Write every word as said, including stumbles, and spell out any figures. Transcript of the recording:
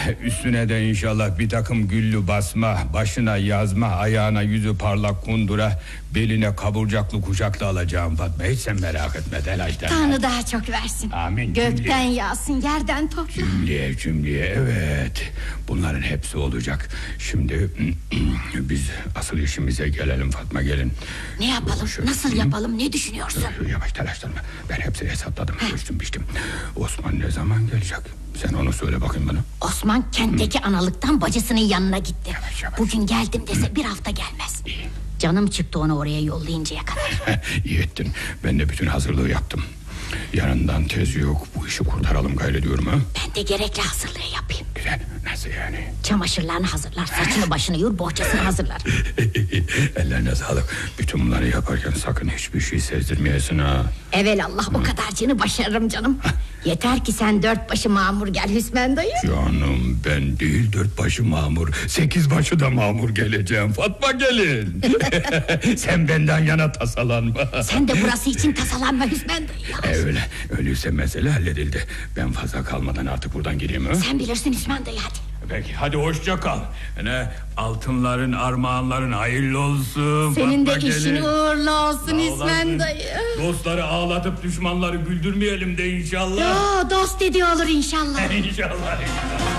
Üstüne de inşallah bir takım güllü basma, başına yazma, ayağına yüzü parlak kundura, beline kaburcaklı kuşaklı alacağım Fatma. Hiç sen merak etme, telaşlanma. Tanrı daha çok versin. Amin. Gökten cümleye. yağsın, yerden topla. Cümleye cümleye, evet. Bunların hepsi olacak. Şimdi biz asıl işimize gelelim Fatma, gelin. Ne yapalım, Şöyle, nasıl hı? yapalım, ne düşünüyorsun? Yavaş, telaşlanma. Ben hepsini hesapladım, ölçtüm biçtim. Osman ne zaman gelecek? Sen onu söyle bakayım bana. Osman kentteki Hı. analıktan bacısının yanına gitti. Yavaş, yavaş. Bugün geldim dese Hı. bir hafta gelmez. İyi. Canım çıktı onu oraya yollayıncaya kadar. İyi ettin. Ben de bütün hazırlığı yaptım. Yarından tez yok, bu işi kurtaralım gayrı diyorum ha. Ben de gerekli hazırlığı yapayım. Güzel, nasıl yani? Çamaşırlarını hazırlar, saçını başını yur, bohçasını hazırlar. Ellerine sağlık. Bütün bunları yaparken sakın hiçbir şey sezdirmeyesin ha. Evelallah o kadarcığını başarırım canım. Yeter ki sen dört başı mamur gel Hüsmen dayı. Canım ben değil dört başı mamur, sekiz başı da mamur geleceğim Fatma gelin. Sen benden yana tasalanma. Sen de burası için tasalanma Hüsmen dayı. E, öyle, öyleyse mesele halledildi. Ben fazla kalmadan artık buradan gireyim ha. Sen bilirsin Hüsmen dayı, hadi. Peki hadi hoşça kal. Ne altınların, armağanların hayırlı olsun. Senin Fatma de işin gelin. uğurlu olsun Hüsmen dayı. Dostları ağlatıp düşmanları güldürmeyelim de inşallah. Yo, dost dediği olur inşallah. İnşallah inşallah.